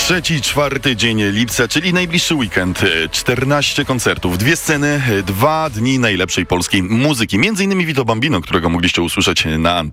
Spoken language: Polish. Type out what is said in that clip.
Trzeci, czwarty dzień lipca, czyli najbliższy weekend. 14 koncertów, 2 sceny, 2 dni najlepszej polskiej muzyki. Między innymi Vito Bambino, którego mogliście usłyszeć na antenie.